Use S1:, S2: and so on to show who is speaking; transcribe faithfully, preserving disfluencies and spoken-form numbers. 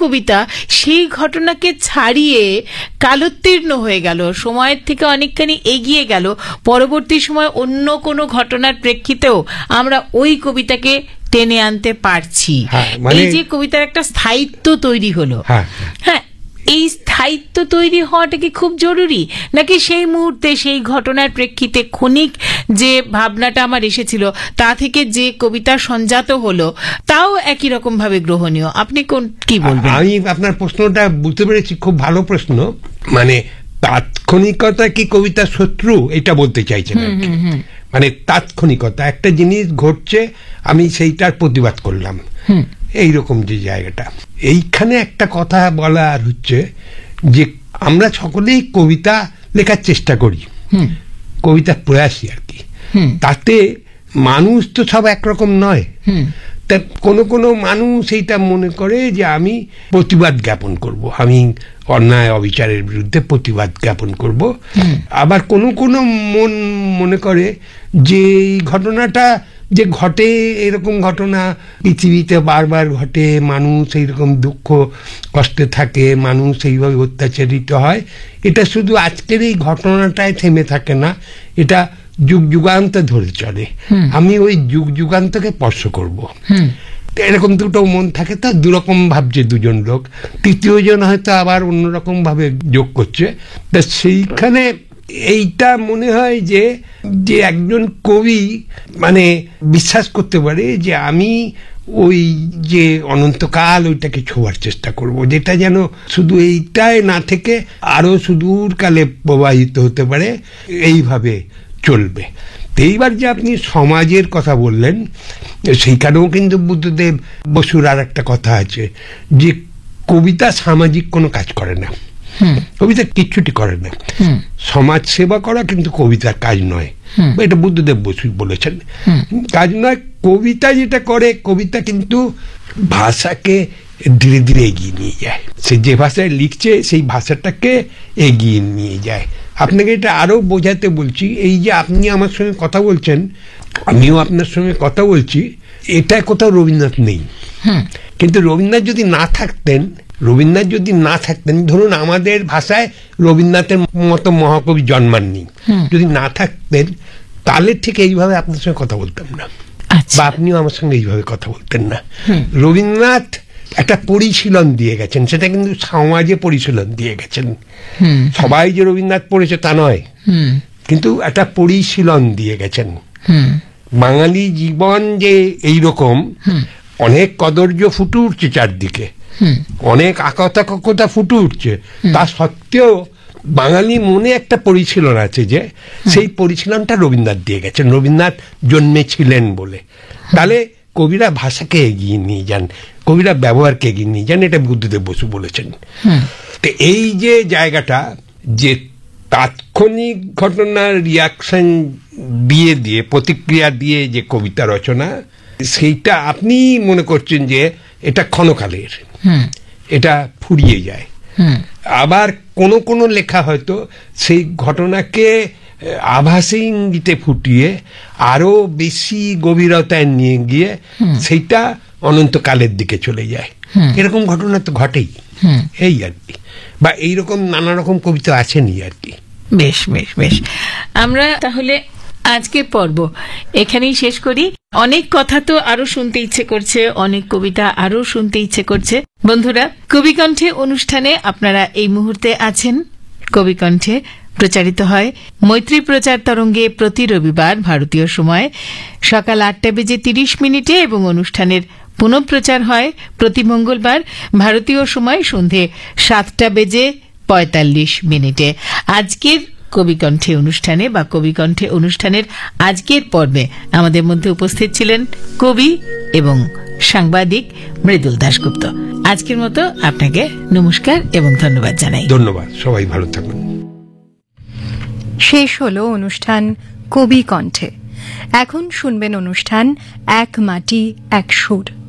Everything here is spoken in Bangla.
S1: কবিতা সেই ঘটনাকে ছাড়িয়ে কালোত্তীর্ণ হয়ে গেল, সময়ের থেকে অনেকখানি এগিয়ে গেল, পরবর্তী সময় অন্য কোনো ঘটনার প্রেক্ষিতেও আমরা ওই কবিতাকে টেনে আনতে পারছি। এই যে কবিতার একটা স্থায়িত্ব তৈরি হলো, হ্যাঁ, এই স্থায়িত্ব তৈরি হওয়াটা কি খুব জরুরি, নাকি সেই মুহূর্তে সেই ঘটনার প্রেক্ষিতে ক্ষণিক যে ভাবনাটা আমার এসেছিল তা থেকে যে কবিতা সঞ্জাত হলো তাও একই রকম ভাবে গ্রহণীয়? আপনি কোন কি বলবেন?
S2: আমি আপনার প্রশ্নটা বুঝতে পেরেছি, খুব ভালো প্রশ্ন। মানে তাৎক্ষণিকতা কি কবিতার শত্রু, এটা বলতে চাইছেন? মানে তাৎক্ষণিকতা, একটা জিনিস ঘটছে আমি সেইটার প্রতিবাদ করলাম, এইরকম যে জায়গাটা, এইখানে একটা কথা বলার হচ্ছে যে আমরা সকলেই কবিতা লেখার চেষ্টা করি, কবিতার প্রয়াসী আর কি। তাতে মানুষ তো সব একরকম নয়। তা কোনো কোনো মানুষ এইটা মনে করে যে আমি প্রতিবাদ জ্ঞাপন করব, আমি অন্যায় অবিচারের বিরুদ্ধে প্রতিবাদ জ্ঞাপন করব। আবার কোনো কোনো মন মনে করে যে এই ঘটনাটা যে ঘটে, এরকম ঘটনা পৃথিবীতে বারবার ঘটে, মানুষ এইরকম দুঃখ কষ্টে থাকে, মানুষ এইভাবে অত্যাচারিত হয়, এটা শুধু আজকের এই ঘটনাটায় থেমে থাকে না, এটা যুগ যুগান্ত ধরে চলে, আমি ওই যুগ যুগান্তকে স্পর্শ করব। এরকম দুটো মন থাকে, তা দুরকম ভাবছে দুজন লোক, তৃতীয় জন হয়তো আবার অন্যরকম ভাবে যোগ করছে। তা সেইখানে এইটা মনে হয় যে যে একজন কবি মানে বিশ্বাস করতে পারে যে আমি ওই যে অনন্তকাল ওইটাকে ছোঁয়ার চেষ্টা করব, যেটা যেন শুধু এইটাই না থেকে আরো সুদূর কালে প্রবাহিত হতে পারে, এইভাবে চলবে। এইবার যে আপনি সমাজের কথা বললেন, সেইখানেও কিন্তু বুদ্ধদেব বসুর আর একটা কথা আছে যে কবিতা সামাজিক কোনো কাজ করে না, কবিতা কিচ্ছুটি করে না। সমাজ সেবা করা কিন্তু কবিতার কাজ নয়, এটা বুদ্ধদেব বসু বলেছেন, কাজ নয়। কবিতা যেটা করে, কবিতা কিন্তু ভাষাকে ধীরে ধীরে এগিয়ে নিয়ে যায়, সে যে ভাষায় লিখছে সেই ভাষাটাকে এগিয়ে নিয়ে যায়। আপনাকে এটা আরো বোঝাতে বলছি, এই যে আপনি আমার সঙ্গে কথা বলছেন, আমিও আপনার সঙ্গে কথা বলছি, এটা কোথাও রবীন্দ্রনাথ নেই। কিন্তু রবীন্দ্রনাথ যদি না থাকতেন, রবীন্দ্রনাথ যদি না থাকতেন, ধরুন আমাদের ভাষায় রবীন্দ্রনাথের মতো মহাকবি জন্মাননি, যদি না থাকতেন তাহলে ঠিক এইভাবে আপনার সঙ্গে কথা বলতাম না, বা আপনিও আমার সঙ্গে এইভাবে কথা বলতেন না। রবীন্দ্রনাথ একটা পরিশীলন দিয়ে গেছেন, সেটা কিন্তু সমাজে পরিশীলন দিয়ে গেছেন। সবাই যে রবীন্দ্রনাথ পড়েছে তা নয়, কিন্তু একটা পরিশীলন দিয়ে গেছেন। বাঙালি জীবন যে এইরকম, অনেক কদর্য ফুটে উঠছে চারদিকে, অনেক আকতা ককতা ফুটে উঠছে, তা সত্ত্বেও বাঙালি মনে একটা পরিশীলন আছে, যে সেই পরিশীলনটা রবীন্দ্রনাথ দিয়ে গেছেন, রবীন্দ্রনাথ জন্মেছিলেন বলে। তাহলে কবিরা ভাষাকে এগিয়ে নিয়ে যান, কবিরা ব্যবহারকে এগিয়ে নিয়ে যান, এটা বুদ্ধদেব বসু বলেছেন। তো এই যে জায়গাটা, যে তাৎক্ষণিক ঘটনার রিয়াকশন দিয়ে দিয়ে প্রতিক্রিয়া দিয়ে যে কবিতা রচনা, সেইটা আপনি মনে করছেন যে এটা ক্ষণকালের, এটা ফুরিয়ে যায়। আবার কোন কোন লেখা হয়তো সেই ঘটনাকে আভাসে ইঙ্গিতে ফুটিয়ে আরো বেশি গভীরতায় নিয়ে গিয়ে সেইটা অনন্তকালের দিকে চলে যায়। এরকম ঘটনা তো ঘটেই, এই আর কি, বা এইরকম নানা রকম কবিতা আছেনই আর কি।
S1: বেশ বেশ বেশ, আমরা তাহলে আজকের পর্ব এখানেই শেষ করি। অনেক কথা তো আরো শুনতে ইচ্ছে করছে, অনেক কবিতা আরো শুনতে ইচ্ছে করছে। বন্ধুরা, কবিকণ্ঠে অনুষ্ঠানে আপনারা এই মুহূর্তে আছেন। কবিকণ্ঠে প্রচারিত হয় মৈত্রী প্রচার তরঙ্গে প্রতি রবিবার ভারতীয় সময় সকাল আটটা বেজে তিরিশ মিনিটে এবং অনুষ্ঠানের পুনঃপ্রচার হয় প্রতি মঙ্গলবার ভারতীয় সময় সন্ধে সাতটা বেজে পঁয়তাল্লিশ মিনিটে। আজকের কবিকণ্ঠে অনুষ্ঠানে বা কবিকণ্ঠে অনুষ্ঠানের আজকের পর্বে আমাদের মধ্যে উপস্থিত ছিলেন কবি এবং সাংবাদিক মৃদুল দাশগুপ্ত। আজকের মতো আপনাকে নমস্কার এবং ধন্যবাদ জানাই।
S2: ধন্যবাদ, সবাই ভালো থাকুন।
S3: শেষ হলো অনুষ্ঠান কবি কণ্ঠে। এখন শুনবেন অনুষ্ঠান এক মাটি এক সুর।